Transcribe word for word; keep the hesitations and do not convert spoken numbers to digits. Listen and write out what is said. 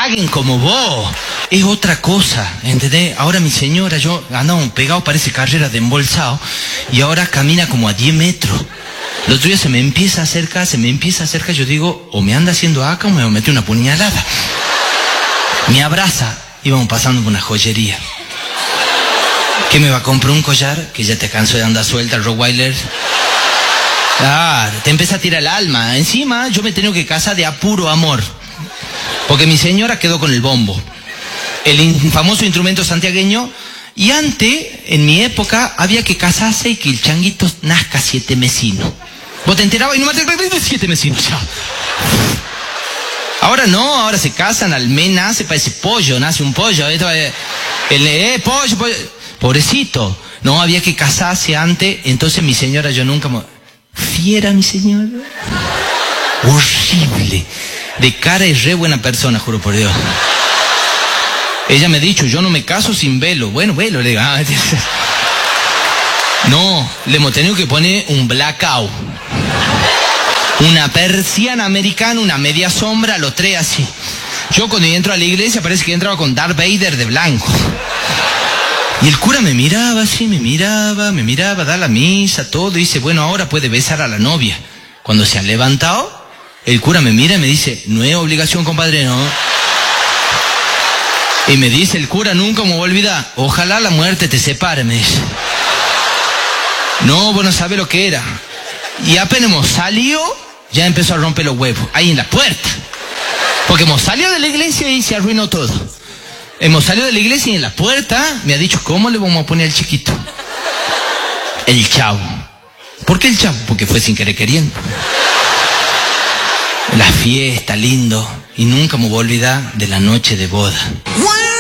alguien como vos es otra cosa, ¿entendés? Ahora mi señora, yo andamos pegados, parece carrera de embolsado, y ahora camina como a diez metros. El otro día se me empieza a acercar, se me empieza a acercar, yo digo, o me anda haciendo acá o me va a meter una puñalada. Me abraza, íbamos pasando por una joyería. ¿Qué me va a comprar? Un collar, que ya te canso de andar suelta, el Rottweiler. Ah, te empieza a tirar el alma. Encima yo me he tenido que casar de apuro amor, porque mi señora quedó con el bombo, el in- famoso instrumento santiagueño. Y antes, en mi época, había que casarse y que el changuito nazca siete mesinos. Vos te enterabas y no me siete mesinos ya. Ahora no, ahora se casan, al mes nace, parece pollo, nace un pollo. Esto, eh, el eh, pollo, pollo. Pobrecito. No, había que casarse antes. Entonces mi señora, yo nunca... Me... Fiera mi señora. Horrible. De cara y re buena persona, juro por Dios. Ella me ha dicho, yo no me caso sin velo. Bueno, velo, le digo. Ah, no, le hemos tenido que poner un blackout. Una persiana americana, una media sombra, los tres así. Yo cuando entro a la iglesia parece que entraba con Darth Vader de blanco. Y el cura me miraba así, me miraba, me miraba, da la misa, todo, y dice, bueno, ahora puede besar a la novia. Cuando se ha levantado, el cura me mira y me dice, no es obligación, compadre, no. Y me dice el cura, nunca me voy a olvidar, ojalá la muerte te separe, me dice. No, vos no sabés lo que era. Y apenas hemos salido, ya empezó a romper los huevos, ahí en la puerta. Porque hemos salido de la iglesia y se arruinó todo. Hemos salido de la iglesia y en la puerta me ha dicho, ¿cómo le vamos a poner al chiquito? El Chavo. ¿Por qué el Chavo? Porque fue sin querer queriendo. La fiesta, lindo. Y nunca me voy a olvidar de la noche de boda.